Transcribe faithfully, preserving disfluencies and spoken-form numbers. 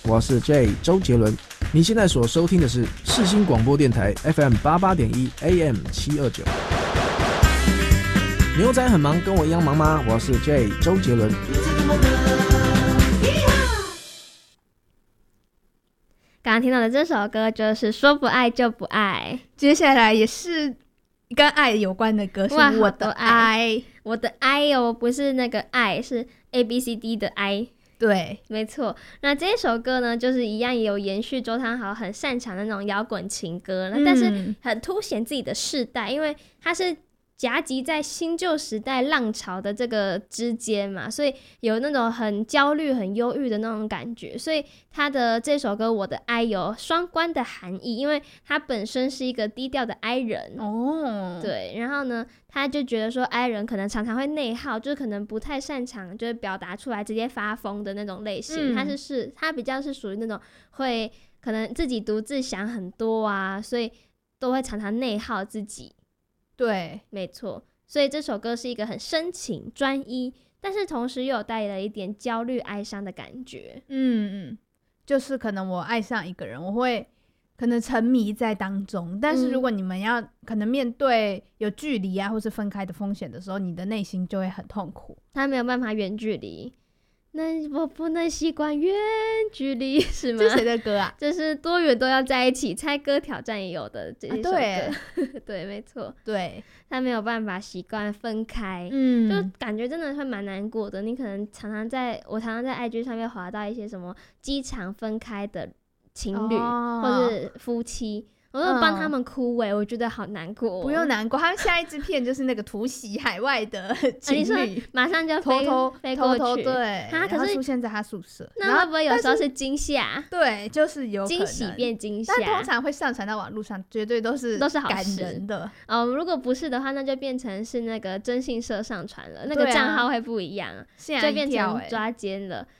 我是 J 周杰伦。你现在所收听的是世新广播电台 F M 八八点一 A M 七二九。牛仔很忙，跟我一样忙吗？我是 J 周杰伦。 刚刚听到的这首歌就是说不爱就不爱， 接下来也是跟爱有关的歌，是我的爱。 我的爱哦，不是那个爱，是 A B C D 的 I。 对， 没错。那这一首歌呢，就是一样也有延续周汤豪很擅长的那种摇滚情歌，嗯，但是很凸显自己的世代，因为他是夹击在新旧时代浪潮的这个之间嘛，所以有那种很焦虑很忧郁的那种感觉，所以他的这首歌《我的 I》有双关的含义，因为他本身是一个低调的 I 人哦，对，然后呢他就觉得说 I 人可能常常会内耗，就是可能不太擅长就是表达出来直接发疯的那种类型，嗯，他是是他比较是属于那种会可能自己独自想很多啊，所以都会常常内耗自己。 对， 没错，所以这首歌是一个很深情专一，但是同时又有带了一点焦虑哀伤的感觉。 嗯嗯，就是可能我爱上一个人，我会可能沉迷在当中，但是如果你们要可能面对有距离啊或是分开的风险的时候，你的内心就会很痛苦。 他没有办法远距离，那我不能习惯远距离，是吗？ 这是谁的歌啊？ 就是多远都要在一起，猜歌挑战也有的这一首歌，啊，对, 对，没错， 对， 他没有办法习惯分开，嗯，就感觉真的会蛮难过的。你可能常常在我常常在 I G 上面滑到一些什么机场分开的情侣，哦，或是夫妻。我都帮他们哭欸，嗯，我觉得好难过，哦。 不用难过，他们下一支片就是那个突袭海外的情侣，啊， 你说马上就飞偷偷飞过去， 偷偷对， 他可是出现在他宿舍。 那会不会有时候是惊吓？ 对，就是有可能惊喜变惊吓， 但通常会上传到网络上，绝对都是都是好感人的。 哦，如果不是的话，那就变成是那个征信社上传了，那个账号会不一样， 啊， 就变成抓奸了。